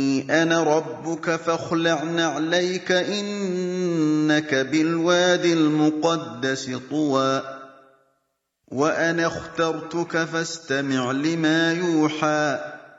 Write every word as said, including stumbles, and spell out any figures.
أَنَا رَبُّكَ فَاخْلَعْ نَعْلَيْكَ إِنَّكَ بِالْوَادِ الْمُقَدَّسِ طُوًى وَأَنَا اخْتَرْتُكَ فَاسْتَمِعْ لِمَا يُوحَىٰ